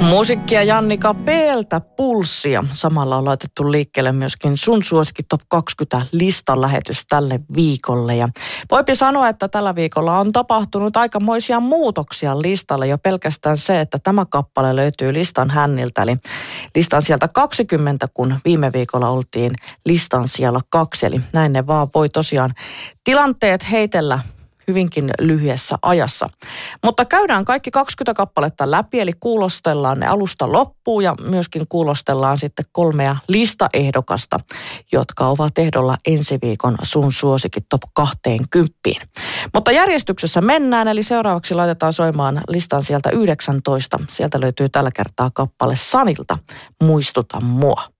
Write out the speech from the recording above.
Musiikkia Jannika P:ltä Pulssia. Samalla on laitettu liikkeelle myöskin sun suosikki Top 20 listan lähetys tälle viikolle. Ja voipi sanoa, että tällä viikolla on tapahtunut aikamoisia muutoksia listalle. Jo pelkästään se, että tämä kappale löytyy listan hänniltä. Eli listan sieltä 20, kun viime viikolla oltiin listan siellä 2. Eli näin ne vaan voi tosiaan tilanteet heitellä hyvinkin lyhyessä ajassa. Mutta käydään kaikki 20 kappaletta läpi, eli kuulostellaan ne alusta loppuun ja myöskin kuulostellaan sitten 3 listaehdokasta, jotka ovat ehdolla ensi viikon sun suosikit Top 20. Mutta järjestyksessä mennään, eli seuraavaksi laitetaan soimaan listan sieltä 19. Sieltä löytyy tällä kertaa kappale Sanilta Muistuta mua.